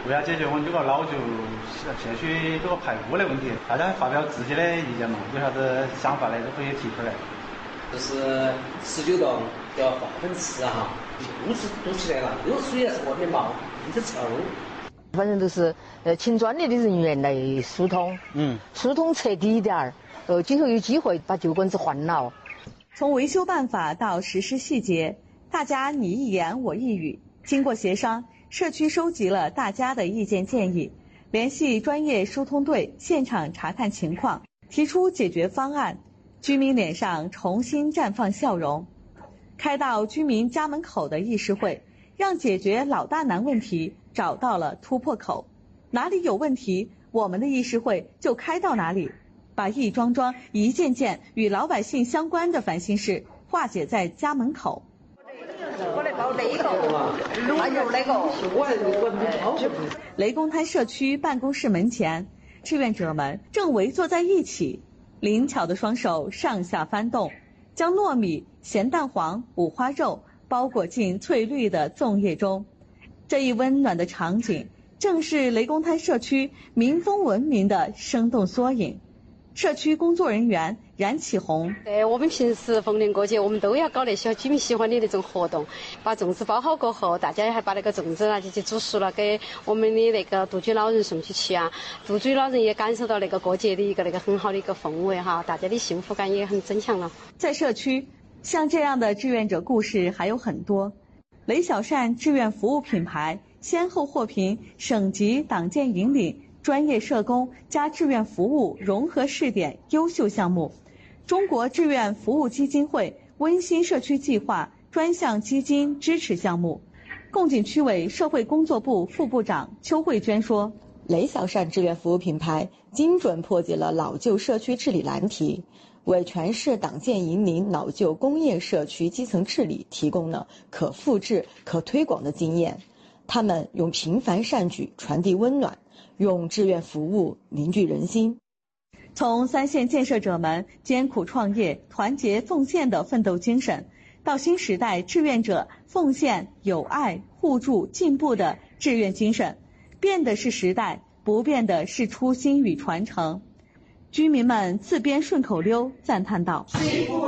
为了解决我们这个老旧社区这个排污的问题，大家发表自己的意见嘛，有啥子想法呢都可以提出来。 就是19栋要化粪池哈，都是堵起来了，这个水也是外面冒，一直臭。 反正都是请专业的人员来疏通，疏通彻底一点儿，今后有机会把旧管子换了。 从维修办法到实施细节，大家你一言我一语，经过协商，社区收集了大家的意见建议，联系专业疏通队现场查看情况，提出解决方案，居民脸上重新绽放笑容。开到居民家门口的议事会，让解决老大难问题找到了突破口。哪里有问题，我们的议事会就开到哪里，把一桩桩一件件与老百姓相关的烦心事化解在家门口。雷公滩社区办公室门前，志愿者们正围坐在一起，灵巧的双手上下翻动，将糯米、咸蛋黄、五花肉包裹进翠绿的粽叶中。这一温暖的场景，正是雷公滩社区民风文明的生动缩影。社区工作人员冉启红： 我们平时逢年过节，我们都要搞那些居民喜欢的那种活动。把粽子包好过后，大家还把那个粽子拿去煮熟了，给我们的那个独居老人送去吃啊。独居老人也感受到那个过节的一个很好的一个氛围哈，大家的幸福感也很增强了。 在社区，像这样的志愿者故事还有很多。雷小善志愿服务品牌先后获评省级党建引领专业社工加志愿服务融合试点优秀项目，中国志愿服务基金会温馨社区计划专项基金支持项目。贡井区委社会工作部副部长邱慧娟说： 雷小善志愿服务品牌精准破解了老旧社区治理难题，为全市党建引领老旧工业社区基层治理提供了可复制、可推广的经验。他们用平凡善举传递温暖，用志愿服务凝聚人心。 从三线建设者们艰苦创业、团结奉献的奋斗精神，到新时代志愿者奉献、友爱、互助、进步的志愿精神，变的是时代，不变的是初心与传承。居民们自编顺口溜赞叹道：